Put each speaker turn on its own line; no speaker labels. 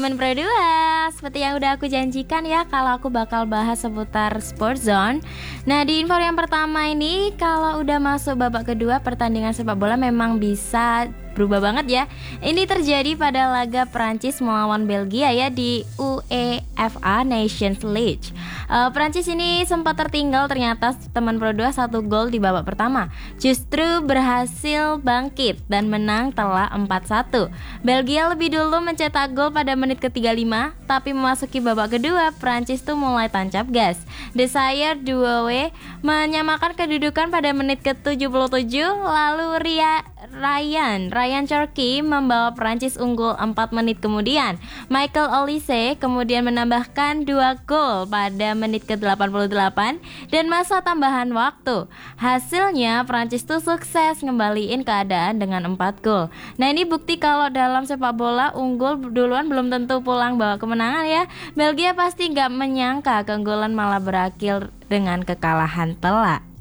teman Pro 2. Seperti yang udah aku janjikan ya, kalau aku bakal bahas seputar Sport Zone. Nah, di info yang pertama ini, kalau udah masuk babak kedua, pertandingan sepak bola memang bisa berubah banget ya. Ini terjadi pada laga Prancis melawan Belgia ya di UEFA Nations League. Prancis ini sempat tertinggal, ternyata teman Pro 2 1 gol di babak pertama. Justru berhasil bangkit dan menang telak 4-1. Belgia lebih dulu mencetak gol pada menit ke-35, tapi memasuki babak kedua Prancis tuh mulai tancap gas. Desire Doué menyamakan kedudukan pada menit ke-77, lalu Ryan Cherki membawa Prancis unggul 4 menit kemudian. Michael Olise kemudian menambahkan 2 gol pada menit ke-88 dan masa tambahan waktu. Hasilnya Prancis tuh sukses ngembaliin keadaan dengan 4 gol. Nah, ini bukti kalau dalam sepak bola unggul duluan belum tentu pulang bawa kemenangan ya. Belgia pasti gak menyangka keunggulan malah berakhir dengan kekalahan telak.